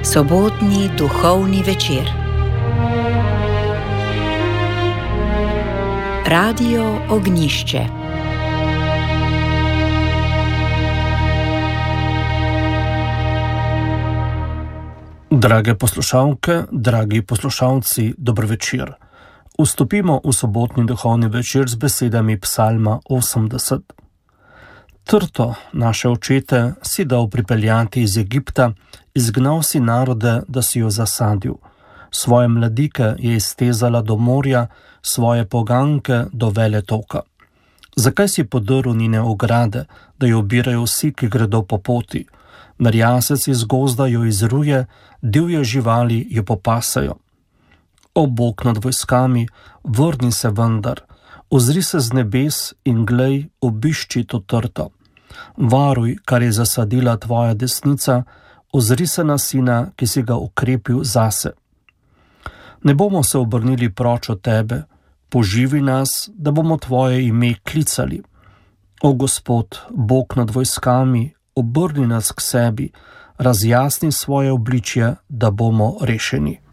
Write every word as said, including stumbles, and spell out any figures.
Sobotni duhovni večer. Radio Ognjišče. Drage poslušalke, dragi poslušalci, dober večer. Vstopimo v sobotni duhovni večer z besedami Psalma osemdeset. Trto, naše očete, si dal pripeljati iz Egipta, izgnal si narode, da si jo zasadil. Svoje mladike je iztezala do morja, svoje poganke do vele toka. Zakaj si podrl njene ograde, da jo obirajo vsi, ki gredo po poti? Merjasec iz gozda jo izruje, divje živali jo popasajo. O Bog nad vojskami, vrni se vendar, ozri se z nebes in glej, obišči to trto. Varuj, kar je zasadila tvoja desnica, ozri se na sina, ki si ga ukrepil zase. Ne bomo se obrnili proč od tebe, poživi nas, da bomo tvoje ime klicali. O Gospod, Bog nad vojskami, obrni nas k sebi, razjasni svoje obličje, da bomo rešeni.